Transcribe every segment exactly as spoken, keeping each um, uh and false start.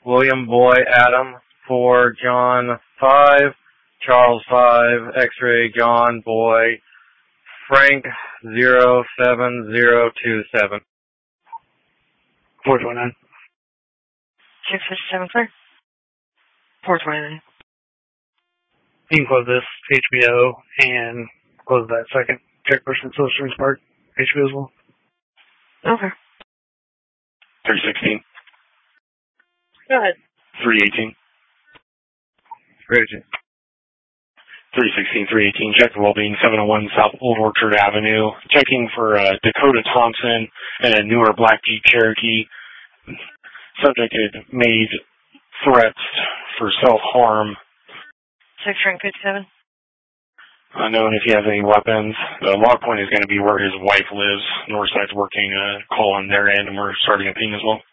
William Boy Adam four John five, Charles five, X-ray John Boy, Frank zero seven zero two seven. four twenty-nine. six fifty-seven, sir. four twenty-nine. You can close this H B O and close that second check person Silver Springs Park H B O as well. Okay. three sixteen. Go ahead. three eighteen. three eighteen. three sixteen, three eighteen, check the well-being, seven oh one South Old Orchard Avenue. Checking for uh, Dakota Thompson and a newer black Jeep Cherokee. Subject had made threats for self-harm. six Frank fifty-seven. Unknown if he has any weapons. The log point is going to be where his wife lives. Northside's working a call on their end, and we're starting a ping as well.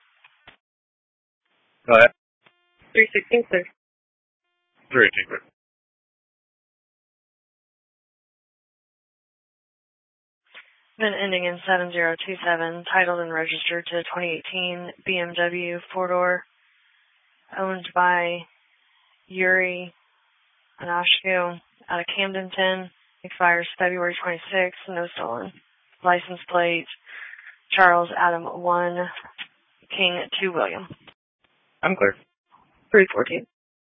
Go ahead. three sixteen, sir. three eighteen. Then ending in seven zero two seven, titled and registered to twenty eighteen B M W four-door, owned by Yuri Anashko out of Camdenton, expires February twenty-sixth, no stolen. License plate, Charles Adam one, King two William. I'm clear. three fourteen.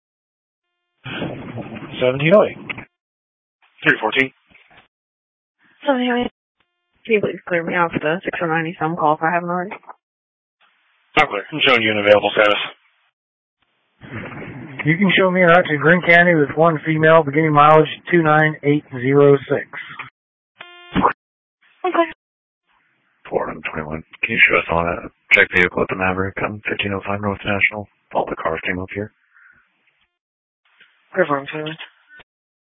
seventeen oh eight. three fourteen. seventeen oh eight. Can you please clear me out for the six oh nine some call if I haven't already? I'm clear. I'm showing you an available status. You can show me a route to Green County with one female, beginning mileage two nine eight zero six. Okay. four twenty-one. Can you show us on a check vehicle at the Maverick on fifteen oh five North National? All the cars came up here. Perform,